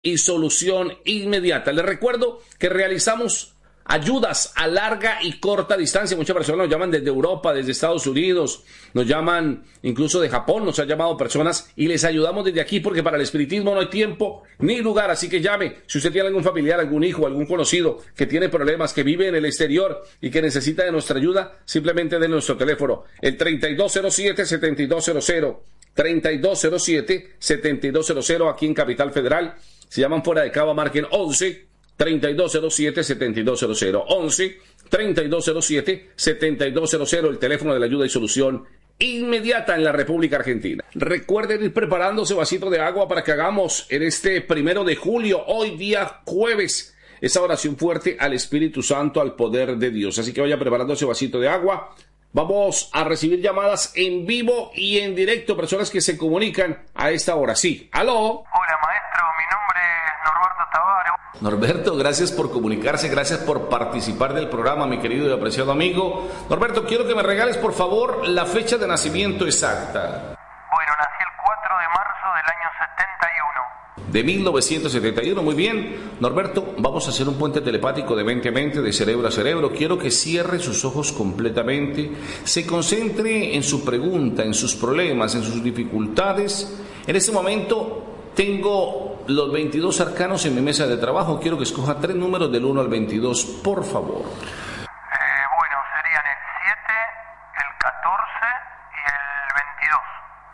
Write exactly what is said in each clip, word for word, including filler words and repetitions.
y solución inmediata. Les recuerdo que realizamos ayudas a larga y corta distancia. Muchas personas nos llaman desde Europa, desde Estados Unidos, nos llaman incluso de Japón, nos han llamado personas y les ayudamos desde aquí porque para el espiritismo no hay tiempo ni lugar, así que llame. Si usted tiene algún familiar, algún hijo, algún conocido que tiene problemas, que vive en el exterior y que necesita de nuestra ayuda, simplemente de nuestro teléfono, el treinta y dos cero siete, setenta y dos cero cero, treinta y dos cero siete, setenta y dos cero cero aquí en Capital Federal. Si llaman fuera de Cava, marquen once, treinta y dos cero siete, setenta y dos cero cero, once, treinta y dos cero siete, setenta y dos cero cero, el teléfono de la ayuda y solución inmediata en la República Argentina. Recuerden ir preparándose vasito de agua para que hagamos en este primero de julio, hoy día jueves, esa oración fuerte al Espíritu Santo, al poder de Dios. Así que vaya preparando ese vasito de agua. Vamos a recibir llamadas en vivo y en directo, personas que se comunican a esta hora. Sí, aló. Hola maestro, mi nombre es Norberto Tavaro. Norberto, gracias por comunicarse, gracias por participar del programa, mi querido y apreciado amigo. Norberto, quiero que me regales por favor la fecha de nacimiento exacta. Bueno, nací el cuatro de marzo del año setenta y uno. De mil novecientos setenta y uno, muy bien. Norberto, vamos a hacer un puente telepático de mente a mente, de cerebro a cerebro. Quiero que cierre sus ojos completamente, se concentre en su pregunta, en sus problemas, en sus dificultades. En este momento tengo los veintidós arcanos en mi mesa de trabajo. Quiero que escoja tres números del uno al veintidós, por favor. Eh, bueno, serían el siete, el catorce y el veintidós.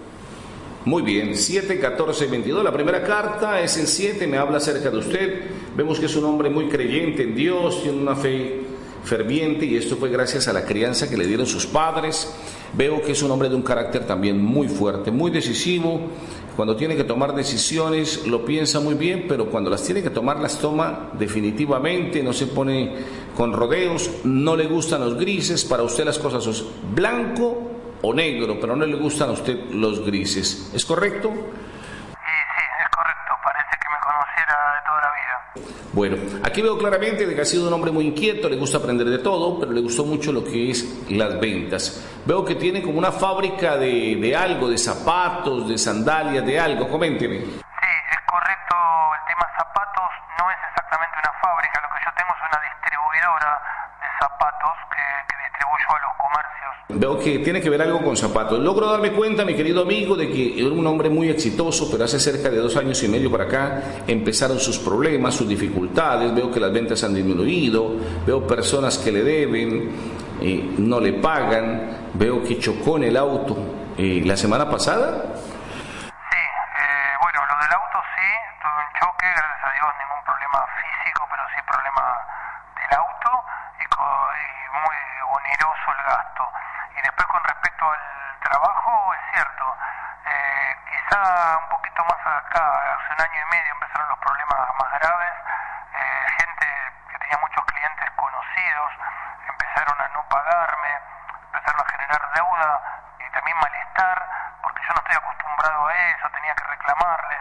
Muy bien, siete, catorce, veintidós. La primera carta es el siete, me habla acerca de usted. Vemos que es un hombre muy creyente en Dios, tiene una fe ferviente y esto fue gracias a la crianza que le dieron sus padres. Veo que es un hombre de un carácter también muy fuerte, muy decisivo. Cuando tiene que tomar decisiones lo piensa muy bien, pero cuando las tiene que tomar las toma definitivamente, no se pone con rodeos, no le gustan los grises. Para usted las cosas son blanco o negro, pero no le gustan a usted los grises. ¿Es correcto? Sí, sí, es correcto. Parece que me conociera de toda la vida. Bueno, aquí veo claramente de que ha sido un hombre muy inquieto, le gusta aprender de todo, pero le gustó mucho lo que es las ventas. Veo que tiene como una fábrica de, de algo, de zapatos, de sandalias, de algo. Coménteme. Sí, es correcto. El tema zapatos no es exactamente una fábrica. Lo que yo tengo es una distribuidora de zapatos que, que distribuyo a los comercios. Veo que tiene que ver algo con zapatos. Logro darme cuenta, mi querido amigo, de que era un hombre muy exitoso, pero hace cerca de dos años y medio para acá empezaron sus problemas, sus dificultades. Veo que las ventas han disminuido, veo personas que le deben, eh, no le pagan. Veo que chocó en el auto eh, la semana pasada. Sí, eh, bueno, lo del auto sí, tuve un choque, gracias a Dios ningún problema físico, pero sí problema del auto y, co- y muy oneroso el gasto. Y después con respecto al trabajo, es cierto, eh, quizá un poquito más acá, hace un año y medio empezaron los problemas más graves, eh, gente que tenía muchos clientes conocidos empezaron a no pagarme, empezaron a generar deuda y también malestar, porque yo no estoy acostumbrado a eso, tenía que reclamarles.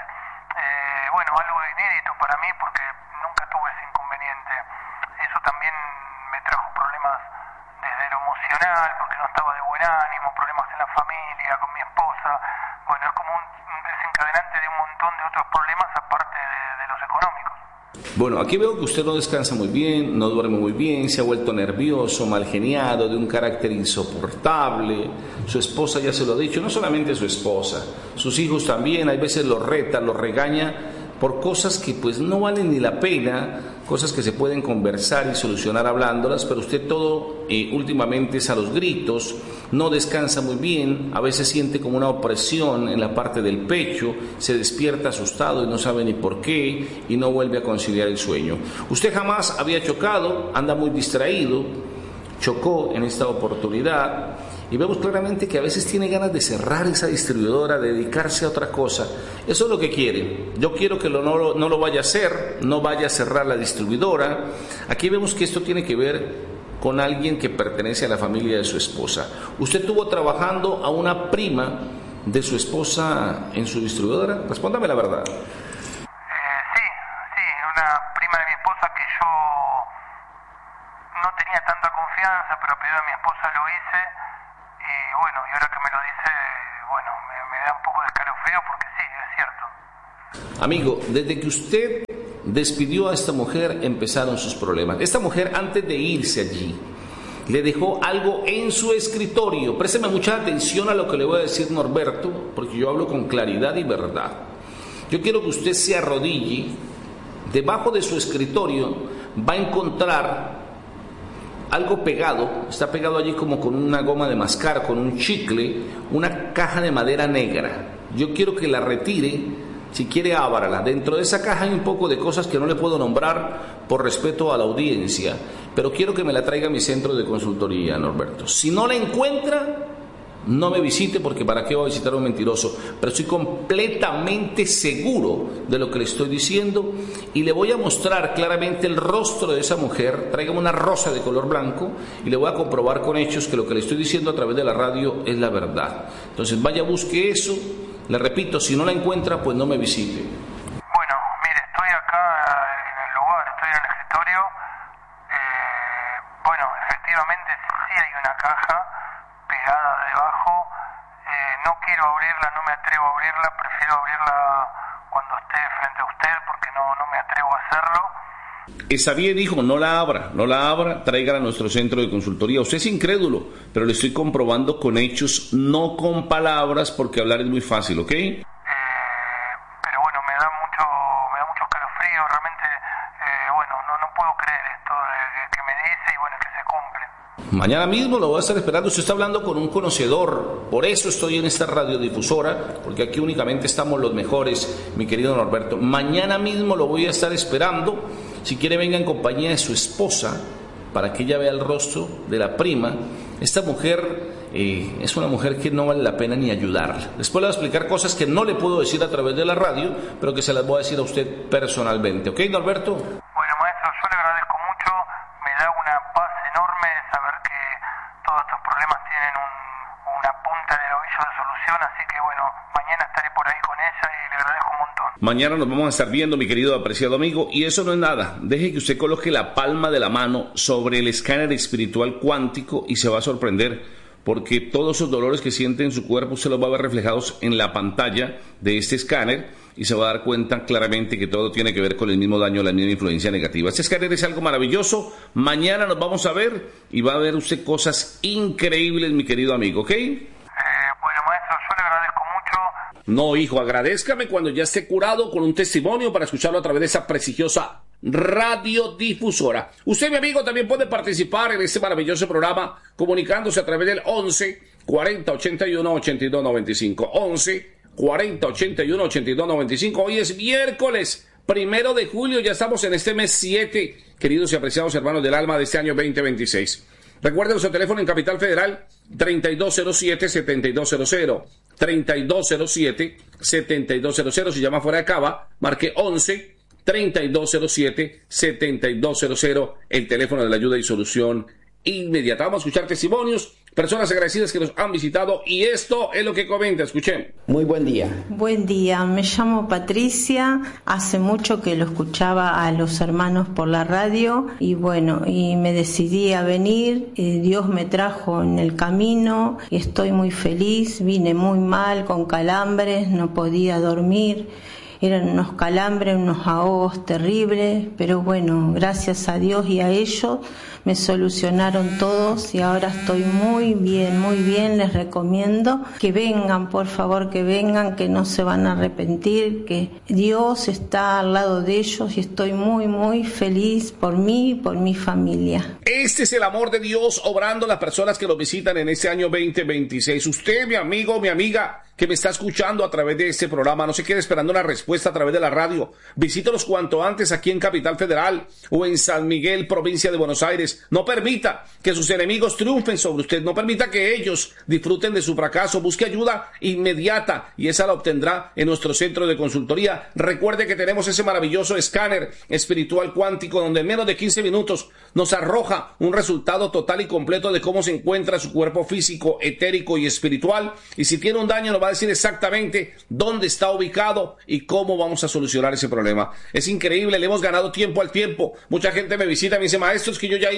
Eh, bueno, algo inédito para mí porque nunca tuve ese inconveniente. Eso también me trajo problemas desde lo emocional, porque no estaba de buen ánimo, problemas en la familia, con mi esposa. Bueno, es como un, un desencadenante de un montón de otros problemas aparte de, de los económicos. Bueno, aquí veo que usted no descansa muy bien, no duerme muy bien, se ha vuelto nervioso, mal geniado, de un carácter insoportable. Su esposa ya se lo ha dicho, no solamente su esposa, sus hijos también, hay veces los reta, los regaña por cosas que pues no valen ni la pena, cosas que se pueden conversar y solucionar hablándolas, pero usted todo eh, últimamente es a los gritos, no descansa muy bien, a veces siente como una opresión en la parte del pecho, se despierta asustado y no sabe ni por qué y no vuelve a conciliar el sueño. Usted jamás había chocado, anda muy distraído, chocó en esta oportunidad y vemos claramente que a veces tiene ganas de cerrar esa distribuidora, dedicarse a otra cosa. Eso es lo que quiere. Yo quiero que lo, no, lo, no lo vaya a hacer, no vaya a cerrar la distribuidora. Aquí vemos que esto tiene que ver con alguien que pertenece a la familia de su esposa. Usted estuvo trabajando a una prima de su esposa en su distribuidora. Respóndame la verdad. Eh, sí, sí, una prima de mi esposa que yo no tenía tanta confianza, pero a pedido de mi esposa lo hice. Y bueno, y ahora que me lo dice, bueno, me, me da un poco de escalofrío porque sí, es cierto. Amigo, desde que usted despidió a esta mujer empezaron sus problemas. Esta mujer, antes de irse allí, le dejó algo en su escritorio. Présteme mucha atención a lo que le voy a decir, Norberto, porque yo hablo con claridad y verdad. Yo quiero que usted se arrodille. Debajo de su escritorio va a encontrar algo pegado, está pegado allí como con una goma de mascar, con un chicle, una caja de madera negra. Yo quiero que la retire, si quiere ábrala. Dentro de esa caja hay un poco de cosas que no le puedo nombrar por respeto a la audiencia, pero quiero que me la traiga a mi centro de consultoría, Norberto. Si no la encuentra, no me visite, porque para qué va a visitar a un mentiroso, pero estoy completamente seguro de lo que le estoy diciendo y le voy a mostrar claramente el rostro de esa mujer. Tráigame una rosa de color blanco y le voy a comprobar con hechos que lo que le estoy diciendo a través de la radio es la verdad. Entonces vaya, busque eso. Le repito, si no la encuentra, pues no me visite. Bueno, mire, estoy acá en el lugar, estoy en el escritorio. Eh, bueno, efectivamente sí hay una caja pegada debajo. Eh, no quiero abrirla, no me atrevo a abrirla, prefiero abrirla cuando esté frente a usted porque no, no me atrevo a hacerlo. Está bien, hijo, no la abra, no la abra, tráigala a nuestro centro de consultoría. Usted es incrédulo, pero le estoy comprobando con hechos, no con palabras, porque hablar es muy fácil, ¿ok? Eh, pero bueno, me da mucho, me da mucho escalofrío, realmente, eh, bueno, no, no puedo creer esto de, que me dice y bueno, que se cumple. Mañana mismo lo voy a estar esperando. Usted está hablando con un conocedor. Por eso estoy en esta radiodifusora, porque aquí únicamente estamos los mejores, mi querido Norberto. Mañana mismo lo voy a estar esperando. Si quiere, venga en compañía de su esposa para que ella vea el rostro de la prima. Esta mujer eh, es una mujer que no vale la pena ni ayudarla. Después le voy a explicar cosas que no le puedo decir a través de la radio, pero que se las voy a decir a usted personalmente. ¿Ok, Norberto? Bueno, maestro, yo le agradezco mucho. Me da una paz enorme saber que todos estos problemas tienen un, una punta del ovillo de solución, así que bueno, mañana estaré por ahí con ella y le agradezco un montón. Mañana nos vamos a estar viendo, mi querido apreciado amigo, y eso no es nada. Deje que usted coloque la palma de la mano sobre el escáner espiritual cuántico y se va a sorprender, porque todos esos dolores que siente en su cuerpo se los va a ver reflejados en la pantalla de este escáner y se va a dar cuenta claramente que todo tiene que ver con el mismo daño, la misma influencia negativa. Este escáner es algo maravilloso. Mañana nos vamos a ver y va a ver usted cosas increíbles, mi querido amigo, ¿ok? Eh, bueno, maestro, yo le agradezco mucho. No, hijo, agradézcame cuando ya esté curado con un testimonio para escucharlo a través de esa prestigiosa radiodifusora. Usted, mi amigo, también puede participar en este maravilloso programa comunicándose a través del once cuarenta ochenta y uno ochenta y dos noventa y cinco. once cuarenta ochenta y uno ochenta y dos noventa y cinco. Hoy es miércoles primero de julio, ya estamos en este mes siete, queridos y apreciados hermanos del alma de este año veinte veintiséis. Recuerden nuestro teléfono en Capital Federal, treinta y dos cero siete, setenta y dos cero cero, treinta y dos cero siete, setenta y dos cero cero. Si llama fuera de Cava, marque once treinta y dos cero siete, setenta y dos cero cero, el teléfono de la ayuda y solución inmediata. Vamos a escuchar testimonios, personas agradecidas que nos han visitado, y esto es lo que comenta. Escuchen. Muy buen día. Buen día, me llamo Patricia. Hace mucho que lo escuchaba a los hermanos por la radio y bueno, y me decidí a venir. Eh, Dios me trajo en el camino y estoy muy feliz. Vine muy mal, con calambres, no podía dormir. Eran unos calambres, unos ahogos terribles, pero bueno, gracias a Dios y a ellos me solucionaron todos y ahora estoy muy bien, muy bien. Les recomiendo que vengan, por favor, que vengan, que no se van a arrepentir, que Dios está al lado de ellos y estoy muy, muy feliz por mí y por mi familia. Este es el amor de Dios obrando en las personas que lo visitan en este año veinte veintiséis. Usted, mi amigo, mi amiga, que me está escuchando a través de este programa, no se quede esperando una respuesta a través de la radio. Visítelos cuanto antes aquí en Capital Federal o en San Miguel, provincia de Buenos Aires. No permita que sus enemigos triunfen sobre usted. No permita que ellos disfruten de su fracaso. Busque ayuda inmediata y esa la obtendrá en nuestro centro de consultoría. Recuerde que tenemos ese maravilloso escáner espiritual cuántico donde en menos de quince minutos nos arroja un resultado total y completo de cómo se encuentra su cuerpo físico, etérico y espiritual. Y si tiene un daño, nos va a decir exactamente dónde está ubicado y cómo vamos a solucionar ese problema. Es increíble, le hemos ganado tiempo al tiempo. Mucha gente me visita y me dice, maestro, es que yo ya he ido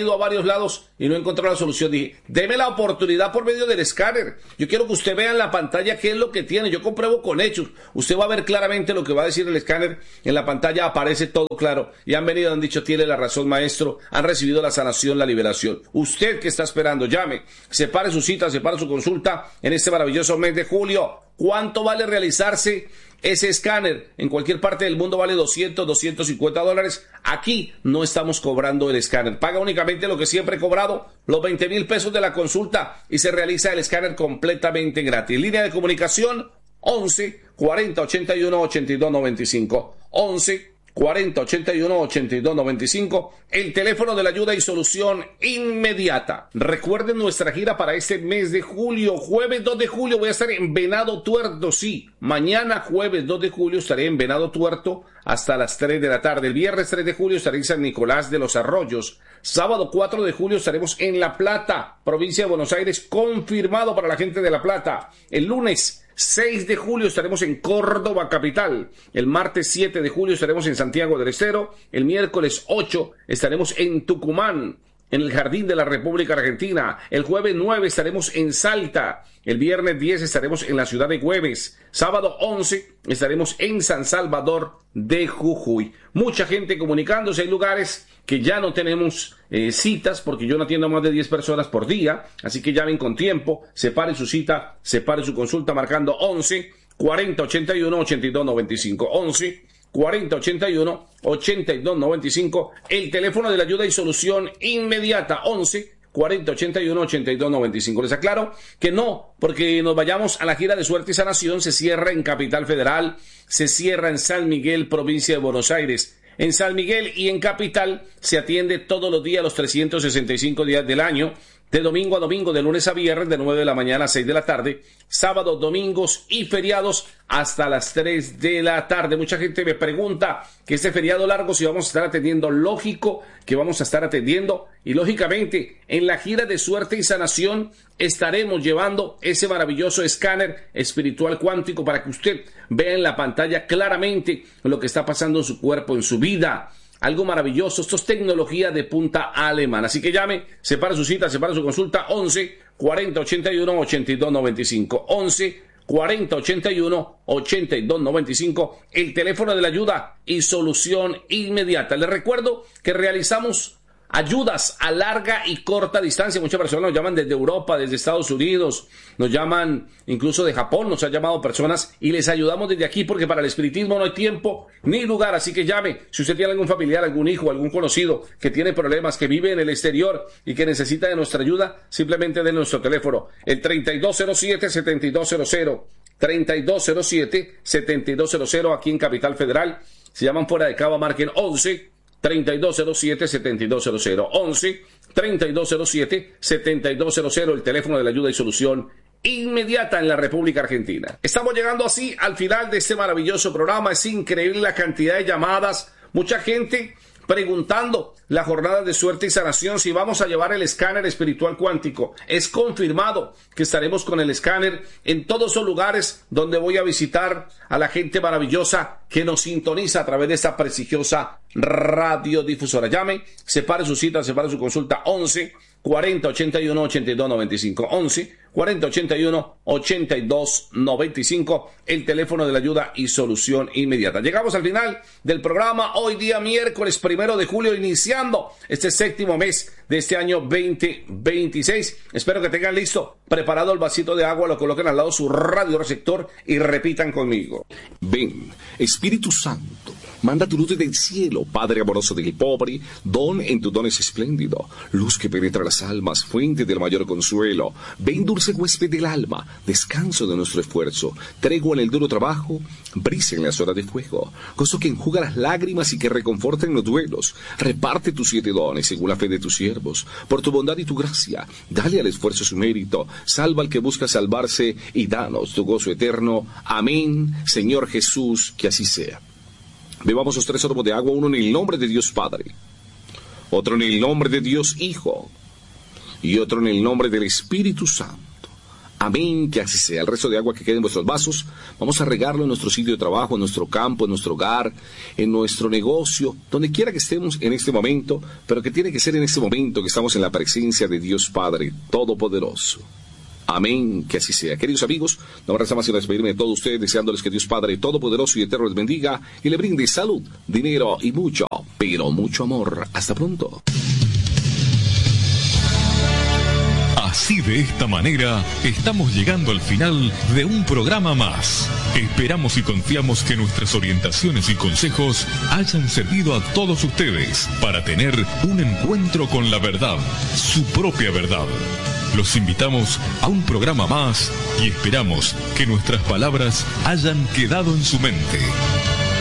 ido a varios lados y no he encontrado la solución. Dije, deme la oportunidad por medio del escáner. Yo quiero que usted vea en la pantalla qué es lo que tiene. Yo compruebo con hechos. Usted va a ver claramente lo que va a decir el escáner. En la pantalla aparece todo claro. Y han venido, han dicho, tiene la razón, maestro. Han recibido la sanación, la liberación. Usted que está esperando, llame. Separe su cita, separe su consulta en este maravilloso mes de julio. ¿Cuánto vale realizarse ese escáner? En cualquier parte del mundo vale doscientos, doscientos cincuenta dólares. Aquí no estamos cobrando el escáner. Paga únicamente lo que siempre he cobrado, los veinte mil pesos de la consulta, y se realiza el escáner completamente gratis. Línea de comunicación once, cuarenta, ochenta y uno, ochenta y dos, noventa y cinco. once, cuarenta, ochenta y uno, ochenta y dos, noventa y cinco, el teléfono de la ayuda y solución inmediata. Recuerden nuestra gira para este mes de julio. Jueves dos de julio voy a estar en Venado Tuerto, sí, mañana jueves dos de julio estaré en Venado Tuerto hasta las tres de la tarde. El viernes tres de julio estaré en San Nicolás de los Arroyos. Sábado cuatro de julio estaremos en La Plata, provincia de Buenos Aires, confirmado para la gente de La Plata. El lunes seis de julio estaremos en Córdoba capital. El martes siete de julio estaremos en Santiago del Estero. El miércoles ocho estaremos en Tucumán, en el Jardín de la República Argentina. El jueves nueve estaremos en Salta. El viernes diez estaremos en la ciudad de Güemes. Sábado once estaremos en San Salvador de Jujuy. Mucha gente comunicándose. Hay lugares que ya no tenemos eh, citas, porque yo no atiendo a más de diez personas por día, así que llamen con tiempo, separe su cita, separe su consulta marcando once, cuarenta, ochenta y uno, ochenta y dos, noventa y cinco, once, cuarenta, ochenta y uno, ochenta y dos, noventa y cinco, el teléfono de la ayuda y solución inmediata, once, cuarenta, ochenta y uno, ochenta y dos, noventa y cinco. Les aclaro que no, porque nos vayamos a la gira de suerte y sanación, se cierra en Capital Federal, se cierra en San Miguel, provincia de Buenos Aires. En San Miguel y en Capital se atiende todos los días, los trescientos sesenta y cinco días del año, de domingo a domingo, de lunes a viernes, de nueve de la mañana a seis de la tarde, sábados, domingos y feriados hasta las tres de la tarde. Mucha gente me pregunta que este feriado largo si vamos a estar atendiendo. Lógico que vamos a estar atendiendo, y lógicamente en la gira de suerte y sanación estaremos llevando ese maravilloso escáner espiritual cuántico para que usted vea en la pantalla claramente lo que está pasando en su cuerpo, en su vida. Algo maravilloso. Esto es tecnología de punta alemana. Así que llame, separa su cita, separa su consulta, once, cuarenta, ochenta y uno, ochenta y dos, noventa y cinco, once, cuarenta, ochenta y uno, ochenta y dos, noventa y cinco, el teléfono de la ayuda y solución inmediata. Les recuerdo que realizamos ayudas a larga y corta distancia. Muchas personas nos llaman desde Europa, desde Estados Unidos, nos llaman incluso de Japón, nos han llamado personas y les ayudamos desde aquí, porque para el espiritismo no hay tiempo ni lugar. Así que llame, si usted tiene algún familiar, algún hijo, algún conocido que tiene problemas, que vive en el exterior y que necesita de nuestra ayuda, simplemente den nuestro teléfono, el treinta y dos cero siete, setenta y dos cero cero, treinta y dos cero siete, setenta y dos cero cero, aquí en Capital Federal. Si llaman fuera de Cava, marquen once, treinta y dos cero siete, setenta y dos cero cero, once, treinta y dos cero siete, setenta y dos cero cero, el teléfono de la ayuda y solución inmediata en la República Argentina. Estamos llegando así al final de este maravilloso programa. Es increíble la cantidad de llamadas, mucha gente preguntando la jornada de suerte y sanación, si vamos a llevar el escáner espiritual cuántico. Es confirmado que estaremos con el escáner en todos esos lugares donde voy a visitar a la gente maravillosa que nos sintoniza a través de esta prestigiosa radiodifusora. Llame, separe su cita, separe su consulta, once, cuarenta, ochenta y uno, ochenta y dos, noventa y cinco, once, cuarenta, ochenta y uno, ochenta y dos, noventa y cinco, el teléfono de la ayuda y solución inmediata. Llegamos al final del programa, hoy día miércoles primero de julio, iniciando este séptimo mes de este año veinte veintiséis. Espero que tengan listo, preparado el vasito de agua, lo coloquen al lado de su radio receptor y repitan conmigo. Ven, Espíritu Santo, manda tu luz del cielo, Padre amoroso del pobre, don en tu don es espléndido, luz que penetra las almas, fuente del mayor consuelo. Ven, dulce huésped del alma, descanso de nuestro esfuerzo, tregua en el duro trabajo, brisa en las horas de fuego, gozo que enjuga las lágrimas y que reconforta en los duelos. Reparte tus siete dones según la fe de tus siervos, por tu bondad y tu gracia, dale al esfuerzo su mérito, salva al que busca salvarse y danos tu gozo eterno. Amén, Señor Jesús, que así sea. Bebamos los tres sorbos de agua, uno en el nombre de Dios Padre, otro en el nombre de Dios Hijo y otro en el nombre del Espíritu Santo. Amén, que así sea. El resto de agua que quede en vuestros vasos, vamos a regarlo en nuestro sitio de trabajo, en nuestro campo, en nuestro hogar, en nuestro negocio, donde quiera que estemos en este momento, pero que tiene que ser en este momento que estamos en la presencia de Dios Padre Todopoderoso. Amén, que así sea. Queridos amigos, no me resta más que despedirme de todos ustedes, deseándoles que Dios Padre Todopoderoso y Eterno les bendiga y le brinde salud, dinero y mucho, pero mucho amor. Hasta pronto. Así, de esta manera, estamos llegando al final de un programa más. Esperamos y confiamos que nuestras orientaciones y consejos hayan servido a todos ustedes para tener un encuentro con la verdad, su propia verdad. Los invitamos a un programa más y esperamos que nuestras palabras hayan quedado en su mente.